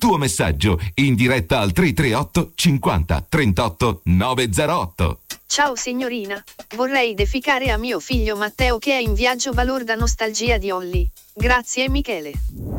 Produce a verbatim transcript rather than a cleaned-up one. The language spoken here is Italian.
tuo messaggio in diretta al tre tre otto cinquanta trentotto novecentotto. Ciao signorina, vorrei defecare a mio figlio Matteo che è in viaggio valor da nostalgia di Olli. Grazie Michele.